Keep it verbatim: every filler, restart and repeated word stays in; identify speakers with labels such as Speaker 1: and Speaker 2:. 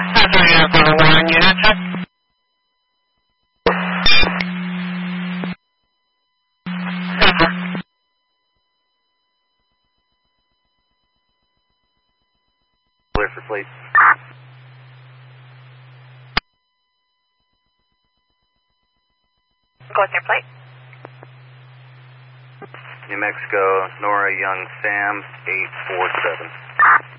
Speaker 1: Uniform one unit, sir.
Speaker 2: Clear for fleet.
Speaker 3: Go with your plate.
Speaker 2: New Mexico, Nora Young Sam, eight four seven.